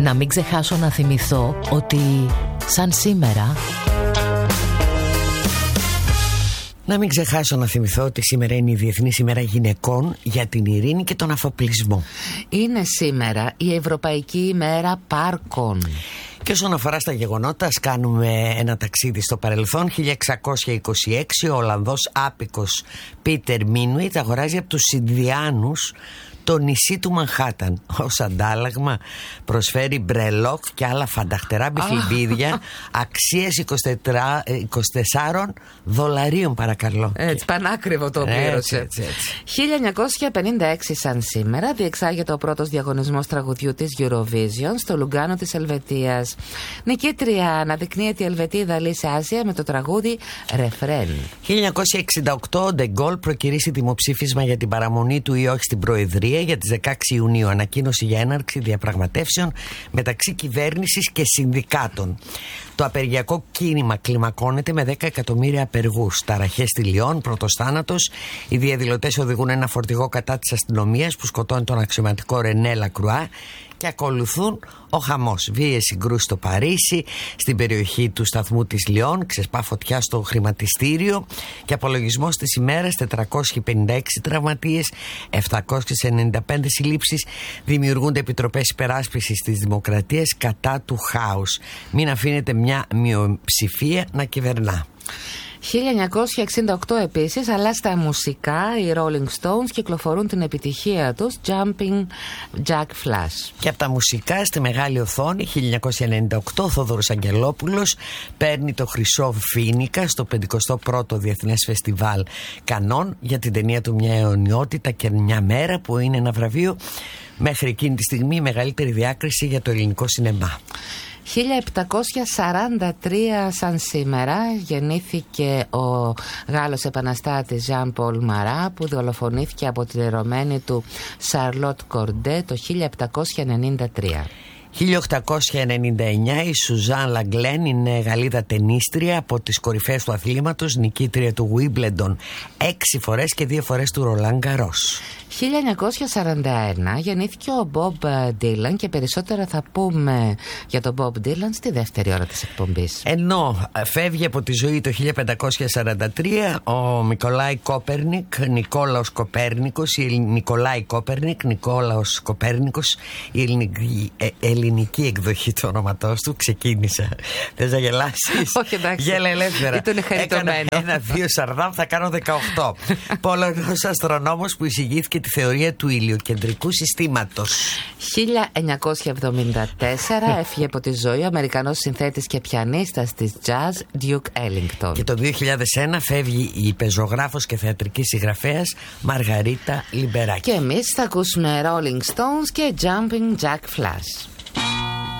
Να μην ξεχάσω να θυμηθώ ότι σαν σήμερα... Να μην ξεχάσω να θυμηθώ ότι σήμερα είναι η Διεθνής ημέρα γυναικών για την ειρήνη και τον αφοπλισμό. Είναι σήμερα η Ευρωπαϊκή ημέρα πάρκων. Και όσον αφορά στα γεγονότα, ας κάνουμε ένα ταξίδι στο παρελθόν. 1626 ο Ολλανδός άπικος Πίτερ Μίνουιτ αγοράζει από τους Ινδιάνους το νησί του Μανχάταν. Ως αντάλλαγμα προσφέρει μπρελόκ και άλλα φανταχτερά μπιφλιμπίδια αξίας $24 παρακαλώ. Έτσι, πανάκριβο το πλήρωσε. 1956 σαν σήμερα διεξάγεται ο πρώτος διαγωνισμός τραγουδιού της Eurovision στο Λουγκάνο της Ελβετίας. Νικήτρια αναδεικνύεται η Ελβετίδα Λύση Άζια με το τραγούδι Ρεφρέν. 1968 ο Ντεγκόλ προκηρύσσει δημοψήφισμα για την παραμονή του ή όχι στην Προεδρία για τις 16 Ιουνίου. Ανακοίνωση για έναρξη διαπραγματεύσεων μεταξύ κυβέρνησης και συνδικάτων. Το απεργιακό κίνημα κλιμακώνεται με 10 εκατομμύρια απεργούς. Ταραχές στη Λιόν, πρώτος θάνατος. Οι διαδηλωτές οδηγούν ένα φορτηγό κατά της αστυνομίας που σκοτώνει τον αξιωματικό Ρενέ Λακρουά. Και ακολουθούν ο χαμός. Βίαιες συγκρούσεις στο Παρίσι, στην περιοχή του σταθμού της Λιόν, ξεσπά φωτιά στο χρηματιστήριο και απολογισμός της ημέρας 456 τραυματίες, 795 συλλήψεις. Δημιουργούνται επιτροπές υπεράσπισης της δημοκρατίας κατά του χάους. Μην αφήνετε μια μειοψηφία να κυβερνά. 1968 επίσης, αλλά στα μουσικά οι Rolling Stones κυκλοφορούν την επιτυχία τους Jumping Jack Flash. Και από τα μουσικά στη μεγάλη οθόνη 1998 ο Θόδωρος Αγγελόπουλος παίρνει το Χρυσό Φοίνικα στο 51ο Διεθνές Φεστιβάλ Κανών για την ταινία του Μια αιωνιότητα και μια μέρα, που είναι ένα βραβείο μέχρι εκείνη τη στιγμή η μεγαλύτερη διάκριση για το ελληνικό σινεμά. 1743 σαν σήμερα γεννήθηκε ο Γάλλος επαναστάτης Ζαν Πολ Μαρά, που δολοφονήθηκε από την ερωμένη του Σαρλότ Κορντέ το 1793. 1899 η Σουζάν Λαγκλέν είναι Γαλλίδα τενίστρια από τις κορυφαίες του αθλήματος, νικήτρια του Wimbledon 6 φορές και 2 φορές του Ρολάν Γκαρός. 1941 γεννήθηκε ο Μπομπ Ντίλαν και περισσότερα θα πούμε για τον Μπομπ Ντίλαν στη δεύτερη ώρα της εκπομπής. Ενώ φεύγει από τη ζωή το 1543 ο Νικολάη Κόπερνικ, Νικόλαος Κοπέρνικος, Νικόλαος Κοπέρνικος, η ελληνική εκδοχή του όνοματός του. Ξεκίνησα. Θες να γελάσεις? Όχι, εντάξει. Γέλα ελεύθερα. Ήταν χαριτωμένο. Έκανα 1-2 Σαρδάμ, θα κάνω 18. Πολωνός αστρονόμος που εισηγήθηκε τη θεωρία του ηλιοκεντρικού συστήματος. 1974 έφυγε από τη ζωή ο Αμερικανός συνθέτης και πιανίστας της jazz Duke Ellington. Και το 2001 φεύγει η πεζογράφος και θεατρική συγγραφέας Μαργαρίτα Λιμπεράκη. Και εμείς θα ακούσουμε Rolling Stones και Jumping Jack Flash.